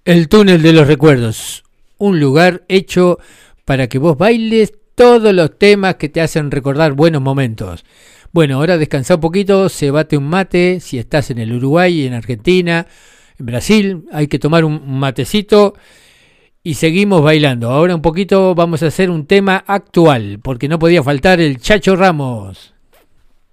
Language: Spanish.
El túnel de los recuerdos, un lugar hecho para que vos bailes todos los temas que te hacen recordar buenos momentos. Bueno, ahora descansa un poquito, cebate un mate, si estás en el Uruguay, en Argentina, en Brasil, hay que tomar un matecito y seguimos bailando. Ahora un poquito vamos a hacer un tema actual, porque no podía faltar el Chacho Ramos.